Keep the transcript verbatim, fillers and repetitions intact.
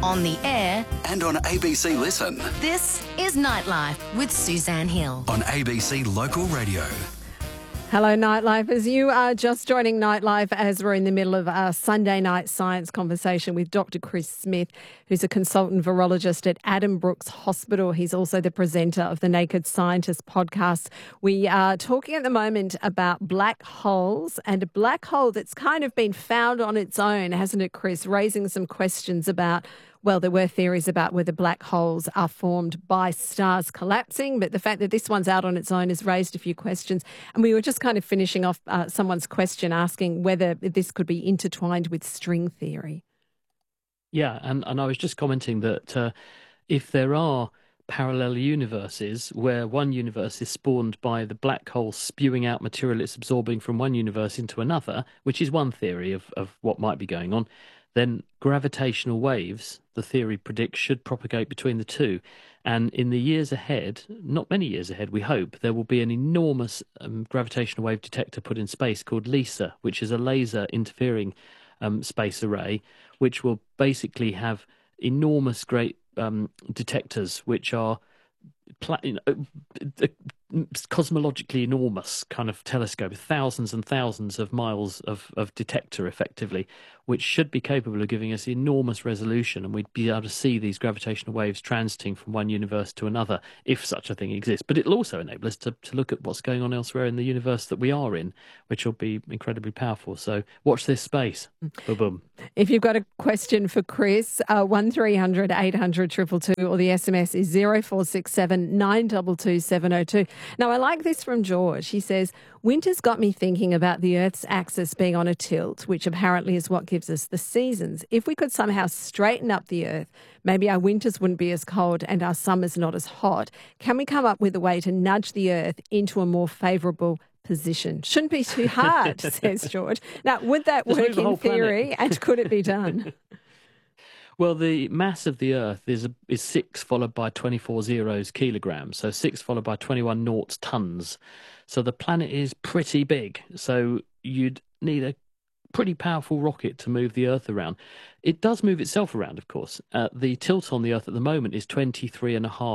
on the air, and on A B C Listen. this is Nightlife with Suzanne Hill. On A B C Local Radio. Hello, Nightlifers. You are just joining Nightlife as we're in the middle of our Sunday night science conversation with Doctor Chris Smith, who's a consultant virologist at Adam Brooks Hospital. He's also the presenter of the Naked Scientist podcast. We are talking at the moment about black holes, and a black hole that's kind of been found on its own, hasn't it, Chris? Raising some questions about, well, there were theories about whether black holes are formed by stars collapsing, but the fact that this one's out on its own has raised a few questions. And we were just kind of finishing off uh, someone's question asking whether this could be intertwined with string theory. Yeah, and, and I was just commenting that uh, if there are parallel universes where one universe is spawned by the black hole spewing out material it's absorbing from one universe into another, which is one theory of, of what might be going on, then gravitational waves, the theory predicts, should propagate between the two. And in the years ahead, not many years ahead, we hope, there will be an enormous um, gravitational wave detector put in space called LISA, which is a laser interfering um, space array, which will basically have enormous great um, detectors, which are pla- you know, cosmologically enormous kind of telescope, thousands and thousands of miles of, of detector effectively, which should be capable of giving us enormous resolution, and we'd be able to see these gravitational waves transiting from one universe to another, if such a thing exists. But it'll also enable us to, to look at what's going on elsewhere in the universe that we are in, which will be incredibly powerful. So watch this space. Boom, boom. If you've got a question for Chris, uh, one three hundred eight hundred two two two, or the S M S is zero four six seven nine two two seven zero two. Now, I like this from George. He says, winter's got me thinking about the Earth's axis being on a tilt, which apparently is what gives us the seasons. If we could somehow straighten up the Earth, maybe our winters wouldn't be as cold and our summers not as hot. Can we come up with a way to nudge the Earth into a more favourable position? Shouldn't be too hard, says George. Now, would that Just work the whole in theory, and could it be done? Well, the mass of the Earth is is six followed by twenty-four zeros kilograms, so six followed by twenty-one noughts tons. So the planet is pretty big. So you'd need a pretty powerful rocket to move the Earth around. It does move itself around, of course. Uh, the tilt on the Earth at the moment is twenty-three and a half